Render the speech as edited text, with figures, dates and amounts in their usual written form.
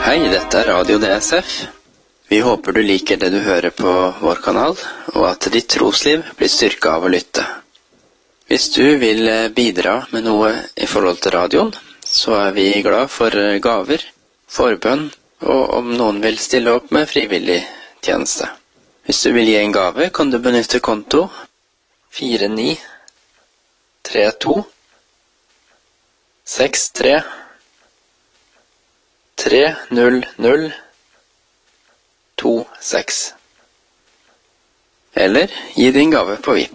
Hei, dette Radio DSF. Vi håper du liker det du hører på vår kanal, og at ditt trosliv blir styrket av å lytte. Hvis du vil bidra med noe i forhold til radioen, så vi glad for gaver, forbønn, og om noen vil stille opp med frivillig tjeneste. Hvis du vil gi en gave, kan du benytte konto 4932 63 30026. Eller gi din gave på Vipps.